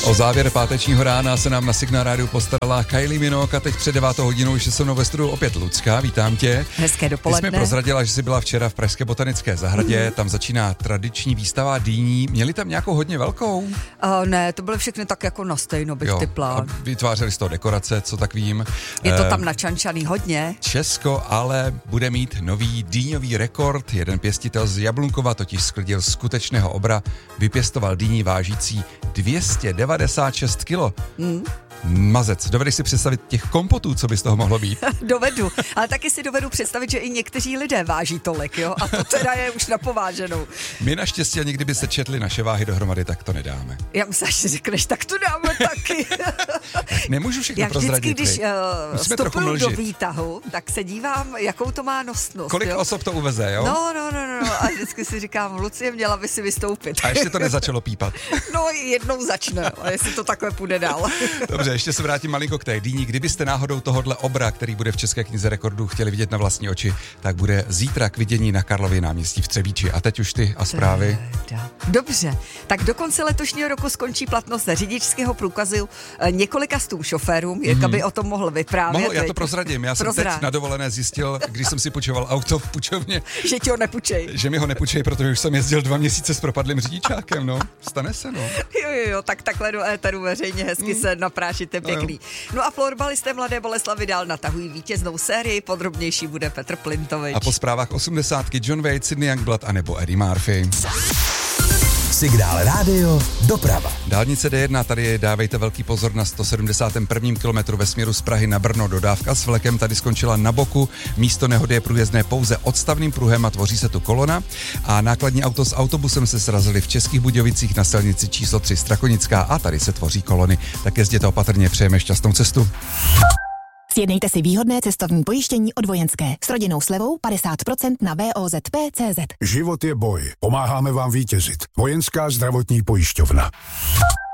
O závěr pátečního rána se nám na Signál rádiu postarala Kylie Minogue a teď před 9 hodinou ještě se mnou ve studiu opět Lucka. Vítám tě. Hezké dopoledne. Ty jsi mi prozradila, že jsi byla včera v Pražské botanické zahradě, tam začíná tradiční výstava dýní. Měli tam nějakou hodně velkou? Ne, to byly všechny tak jako na stejno, bych typla. A vytvářeli z toho dekorace, co tak vím. Je to tam načančaný hodně. Česko ale bude mít nový dýňový rekord. Jeden pěstitel z Jablunkova totiž sklidil skutečného obra, vypěstoval dýni vážící 296 kilo. Mazec, dovedeš si představit těch kompotů, co by z toho mohlo být? Dovedu, ale taky si dovedu představit, že i někteří lidé váží tolik, jo? A to teda je už napováženou. My naštěstí, a kdyby se četli naše váhy dohromady, tak to nedáme. Já myslím, že si řekneš, tak to dáme taky. Nemůžu všechno prozradit. Já vždycky, když vstupuju do výtahu, tak se dívám, jakou to má nosnost. Kolik osob to uveze, jo? No. A vždycky si říkám, Lucie, měla by si vystoupit. A ještě to nezačalo pípat. No, jednou začne, ale jestli to takhle půjde dál. Dobře, ještě se vrátím malinko k té dýni. Kdybyste náhodou tohodle obra, který bude v České knize rekordů, chtěli vidět na vlastní oči, tak bude zítra k vidění na Karlově náměstí v Třebíči. A teď už ty a zprávy. Dobře, tak do konce letošního roku skončí platnost řidičského průkazu několika stům šoférům, Jirka by o tom mohl vyprávět. Já to prozradím. Já jsem teď na dovolené zjistil, když jsem si půjčoval auto v půjčovně, že ti ho nepůjčej. Že mi ho nepůjčej, protože už jsem jezdil 2 měsíce s propadlým řidičákem, no. Stane se, no. Jo, tak takhle do éteru veřejně hezky se naprášíte pěkný. No a florbalisté Mladé Boleslavi dál natahují vítěznou sérii, podrobnější bude Petr Plintovič. A po zprávách 80 John Wayne, Sydney Youngblood a nebo Eddie Murphy. Signál rádio, doprava. Dálnice D1, tady dávejte velký pozor na 171. kilometru ve směru z Prahy na Brno. Dodávka s vlekem tady skončila na boku. Místo nehody je průjezdné pouze odstavným pruhem a tvoří se tu kolona. A nákladní auto s autobusem se srazili v Českých Budějovicích na silnici číslo 3 Strakonická a tady se tvoří kolony. Tak jezděte opatrně, přejeme šťastnou cestu. Sjednejte si výhodné cestovní pojištění od Vojenské s rodinnou slevou 50% na VOZP.cz. Život je boj. Pomáháme vám vítězit. Vojenská zdravotní pojišťovna.